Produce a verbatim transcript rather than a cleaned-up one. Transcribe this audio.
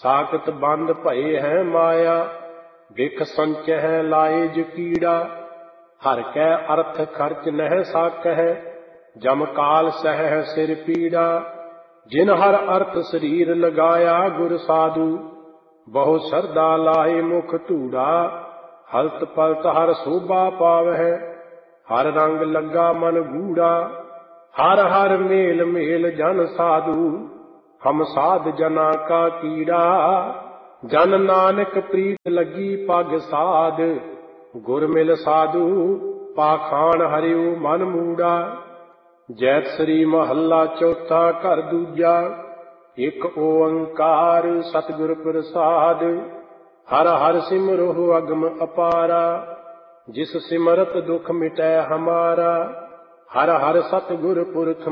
साकत बंद भये है माया, बिख संचह लाए जो कीड़ा। हर कै अर्थ खर्च नह साकह, जम काल सह सिर पीड़ा। जिन हर अर्थ शरीर लगाया, गुर साधु बहु श्रद्धा लाए मुख धूड़ा। हलत पलत हर शोभा पावै, हर रंग लगा मन गूढ़ा। हर हर मेल मेल जन साधु, हम साध जना का कीड़ा। जन नानक प्रीत लगी पग साध, गुर मिल साधु पाखान हरिओ मन मूड़ा। जैत श्री महला चौथा घर दूजा, एक ओंकार सतगुर प्रसाद। हर हर सिमरो अगम अपारा, जिस सिमरत दुख मिटै हमारा। हर हर सतगुर पुरख